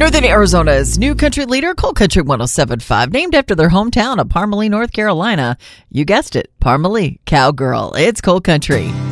Northern Arizona's new country leader, Coal Country 107.5, named after their hometown of Parmalee, North Carolina. You guessed it, Parmalee, Cowgirl. It's Coal Country.